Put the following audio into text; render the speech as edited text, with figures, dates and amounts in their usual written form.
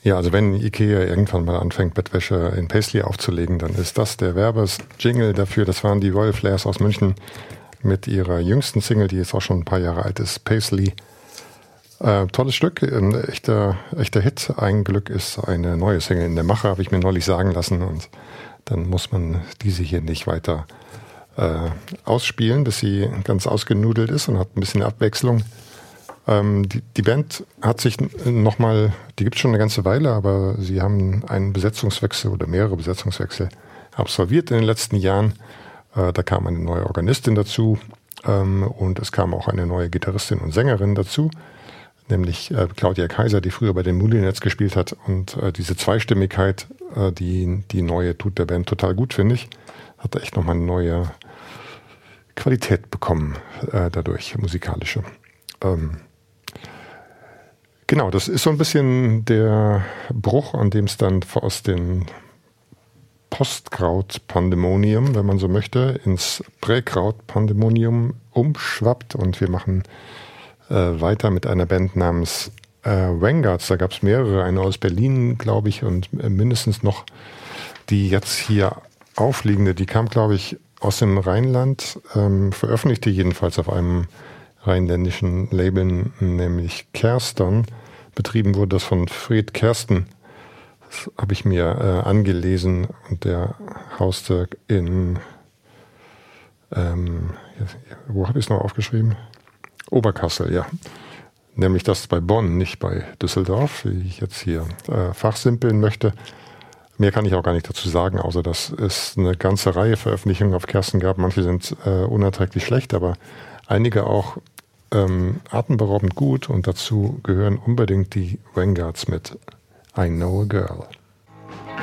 Ja, also wenn Ikea irgendwann mal anfängt, Bettwäsche in Paisley aufzulegen, dann ist das der Werbejingle dafür. Das waren die Royal Flares aus München mit ihrer jüngsten Single, die jetzt auch schon ein paar Jahre alt ist, Paisley. Tolles Stück, ein echter Hit. Ein Glück ist eine neue Single in der Mache, habe ich mir neulich sagen lassen. Und dann muss man diese hier nicht weiter ausspielen, bis sie ganz ausgenudelt ist und hat ein bisschen Abwechslung. Die Band hat sich nochmal, die gibt es schon eine ganze Weile, aber sie haben einen Besetzungswechsel oder mehrere Besetzungswechsel absolviert in den letzten Jahren. Da kam eine neue Organistin dazu und es kam auch eine neue Gitarristin und Sängerin dazu, nämlich Claudia Kaiser, die früher bei den Moulinets gespielt hat. Und diese Zweistimmigkeit, die neue tut der Band total gut, finde ich. Hat echt nochmal eine neue Qualität bekommen dadurch, musikalische. Genau, das ist so ein bisschen der Bruch, an dem es dann aus dem Postkraut-Pandemonium, wenn man so möchte, ins Präkraut-Pandemonium umschwappt. Und wir machen weiter mit einer Band namens Vanguards. Da gab es mehrere, eine aus Berlin, glaube ich, und mindestens noch die jetzt hier aufliegende. Die kam, glaube ich, aus dem Rheinland, veröffentlichte jedenfalls auf einem rheinländischen Label, nämlich Kerston. Betrieben wurde das von Fred Kersten. Das habe ich mir angelesen und der hauste in, wo habe ich es noch aufgeschrieben? Oberkassel, ja. Nämlich das bei Bonn, nicht bei Düsseldorf, wie ich jetzt hier fachsimpeln möchte. Mehr kann ich auch gar nicht dazu sagen, außer dass es eine ganze Reihe Veröffentlichungen auf Kersten gab. Manche sind unerträglich schlecht, aber einige auch atemberaubend gut. Und dazu gehören unbedingt die Vanguards mit I Know a Girl.